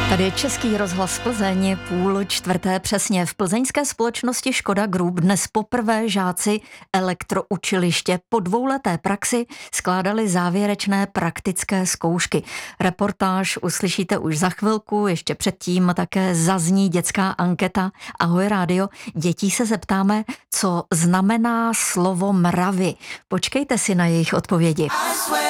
Tady je Český rozhlas Plzeň, 3:30 přesně. V plzeňské společnosti Škoda Group dnes poprvé žáci elektroučiliště po dvouleté praxi skládali závěrečné praktické zkoušky. Reportáž uslyšíte už za chvilku, ještě předtím také zazní dětská anketa. Ahoj rádio, dětí se zeptáme, co znamená slovo mravy. Počkejte si na jejich odpovědi.